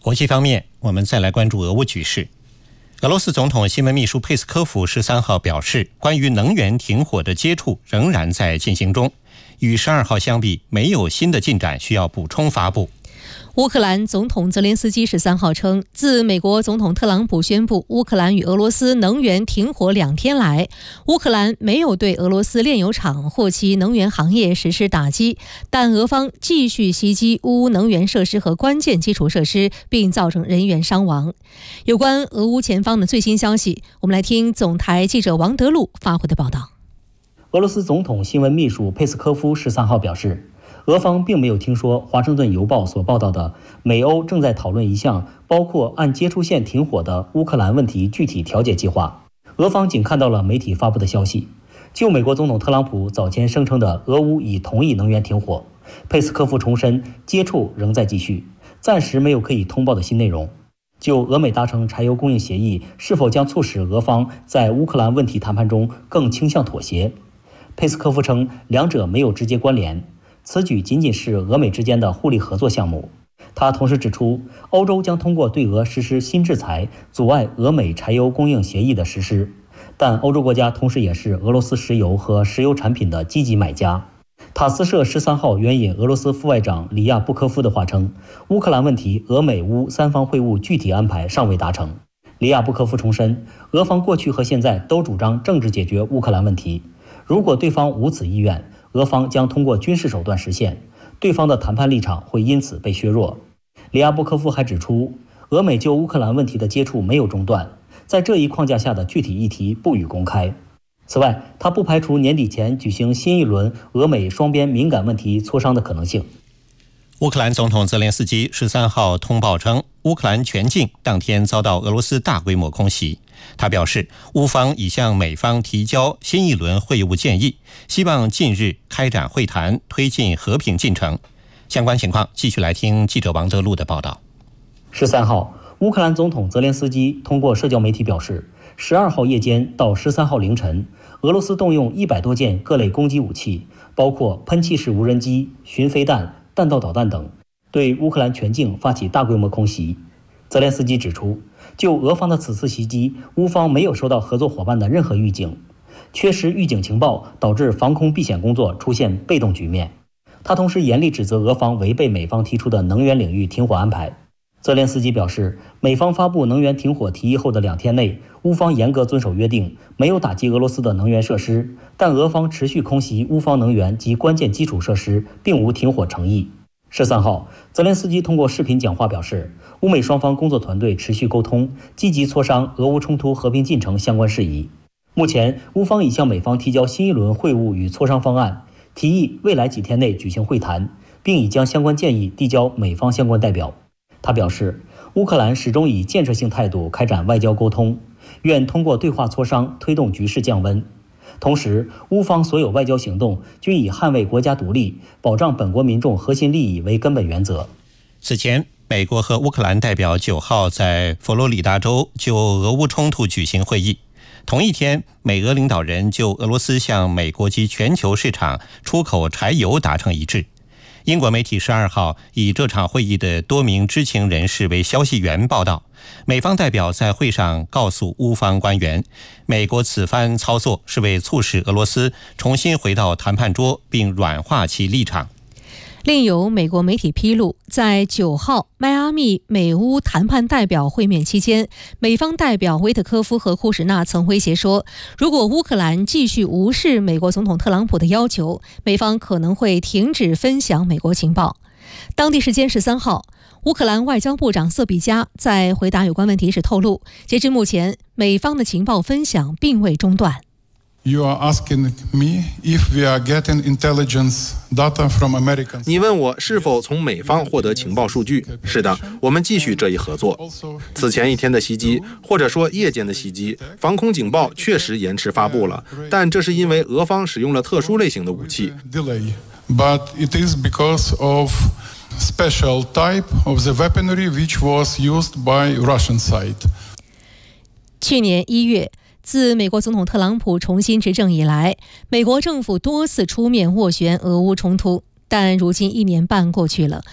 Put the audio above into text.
国际方面，我们再来关注俄乌局势。俄罗斯总统新闻秘书佩斯科夫13号表示，关于能源停火的接触仍然在进行中，与12号相比，没有新的进展需要补充发布。 乌克兰总统泽连斯基13号称，自美国总统特朗普宣布乌克兰与俄罗斯能源停火2天来，乌克兰没有对俄罗斯炼油厂或其能源行业实施打击，但俄方继续袭击乌能源设施和关键基础设施，并造成人员伤亡。有关俄乌前方的最新消息，我们来听总台记者王德禄发回的报道。 俄罗斯总统新闻秘书佩斯科夫13号表示，俄方并没有听说《华盛顿邮报》所报道的美欧正在讨论一项包括按接触线停火的乌克兰问题具体调解计划。俄方仅看到了媒体发布的消息。就美国总统特朗普早前声称的俄乌已同意能源停火，佩斯科夫重申接触仍在继续，暂时没有可以通报的新内容。就俄美达成柴油供应协议是否将促使俄方在乌克兰问题谈判中更倾向妥协，佩斯科夫称两者没有直接关联，此举仅仅是俄美之间的互利合作项目。他同时指出，欧洲将通过对俄实施新制裁，阻碍俄美柴油供应协议的实施，但欧洲国家同时也是俄罗斯石油和石油产品的积极买家。塔斯社13号援引俄罗斯副外长里亚布科夫的话称，乌克兰问题俄美乌三方会晤具体安排尚未达成。里亚布科夫重申，俄方过去和现在都主张政治解决乌克兰问题，如果对方无此意愿，俄方将通过军事手段实现，对方的谈判立场会因此被削弱。里亚布科夫还指出，俄美就乌克兰问题的接触没有中断，在这一框架下的具体议题不予公开。此外，他不排除年底前举行新一轮俄美双边敏感问题磋商的可能性。 乌克兰总统泽连斯基13号通报称，乌克兰全境当天遭到俄罗斯大规模空袭。他表示，乌方已向美方提交新一轮会晤建议，希望近日开展会谈，推进和平进程。相关情况继续来听记者王德禄的报道。 13号，乌克兰总统泽连斯基通过社交媒体表示，12号夜间到13号凌晨，俄罗斯动用100多件各类攻击武器，包括喷气式无人机、巡飞弹、弹道导弹等，对乌克兰全境发起大规模空袭。泽连斯基指出，就俄方的此次袭击，乌方没有收到合作伙伴的任何预警，缺失预警情报导致防空避险工作出现被动局面。他同时严厉指责俄方违背美方提出的能源领域停火安排。泽连斯基表示，美方发布能源停火提议后的2天内，乌方严格遵守约定，没有打击俄罗斯的能源设施，但俄方持续空袭乌方能源及关键基础设施，并无停火诚意。13号，泽连斯基通过视频讲话表示，乌美双方工作团队持续沟通，积极磋商俄乌冲突和平进程相关事宜。目前，乌方已向美方提交新一轮会晤与磋商方案，提议未来几天内举行会谈，并已将相关建议递交美方相关代表。他表示，乌克兰始终以建设性态度开展外交沟通，愿通过对话磋商推动局势降温。同时，乌方所有外交行动均以捍卫国家独立、保障本国民众核心利益为根本原则。 此前，美国和乌克兰代表9号在佛罗里达州就俄乌冲突举行会议。同一天，美俄领导人就俄罗斯向美国及全球市场出口柴油达成一致。英国媒体12号以这场会议的多名知情人士为消息源报道，美方代表在会上告诉乌方官员，美国此番操作是为促使俄罗斯重新回到谈判桌，并软化其立场。 另有美国媒体披露，在9号迈阿密美乌谈判代表会面期间，美方代表维特科夫和库什纳曾威胁说，如果乌克兰继续无视美国总统特朗普的要求，美方可能会停止分享美国情报。当地时间13号，乌克兰外交部长瑟比加在回答有关问题时透露，截至目前，美方的情报分享并未中断。 You are asking me if we are getting intelligence data from Americans. 你问我是否从美方获得情报数据？是的，我们继续这一合作。此前一天的袭击，或者说夜间的袭击，防空警报确实延迟发布了，但这是因为俄方使用了特殊类型的武器。 But it is because of special type of the weaponry which was used by Russian side. 去年1月。自美国总统特朗普重新执政以来，美国政府多次出面斡旋俄乌冲突，但如今1年半过去了，